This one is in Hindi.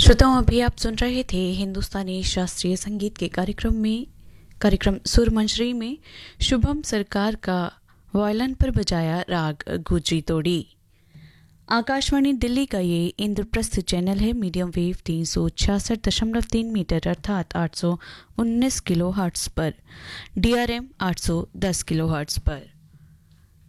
श्रोताओं, अभी आप सुन रहे थे हिंदुस्तानी शास्त्रीय संगीत के कार्यक्रम सुरमंजरी में शुभम सरकार का वायलिन पर बजाया राग गुजरी तोड़ी। आकाशवाणी दिल्ली का ये इंद्रप्रस्थ चैनल है। मीडियम वेव 366.3 मीटर अर्थात 819 किलो हर्ट्ज पर, DRM 810 किलो हर्ट्ज पर।